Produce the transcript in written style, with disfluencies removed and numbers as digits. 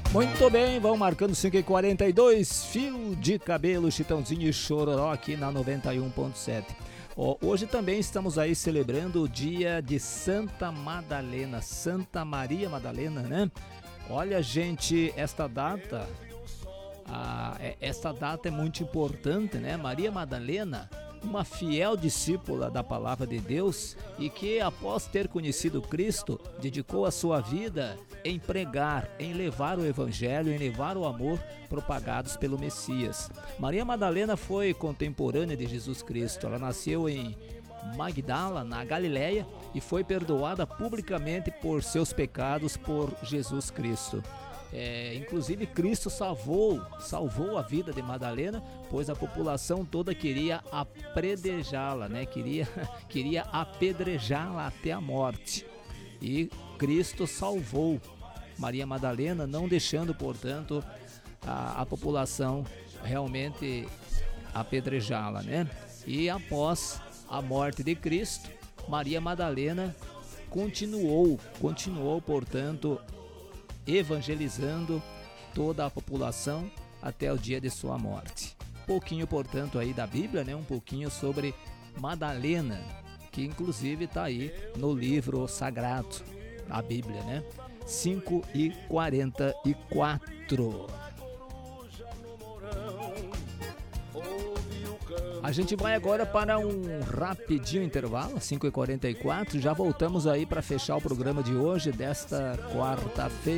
Muito bem, vão marcando 5h42, Fio de Cabelo, Chitãozinho e Chororó aqui na 91.7. Hoje também estamos aí celebrando o dia de Santa Madalena, Santa Maria Madalena, né? Olha, gente, esta data é muito importante, né? Maria Madalena, uma fiel discípula da palavra de Deus e que, após ter conhecido Cristo, dedicou a sua vida em pregar, em levar o evangelho, em levar o amor propagados pelo Messias. Maria Madalena foi contemporânea de Jesus Cristo. Ela nasceu em Magdala, na Galileia, e foi perdoada publicamente por seus pecados por Jesus Cristo. Inclusive Cristo salvou a vida de Madalena, pois a população toda queria apedrejá-la, né? Queria apedrejá-la até a morte. E Cristo salvou Maria Madalena, não deixando, portanto, a população realmente apedrejá-la, né? E após a morte de Cristo, Maria Madalena continuou, portanto, evangelizando toda a população até o dia de sua morte. Pouquinho, portanto, aí da Bíblia, né? Um pouquinho sobre Madalena, que inclusive está aí no livro sagrado, a Bíblia, né? 5h44. A gente vai agora para um rapidinho intervalo, 5h44. Já voltamos aí para fechar o programa de hoje, desta quarta-feira.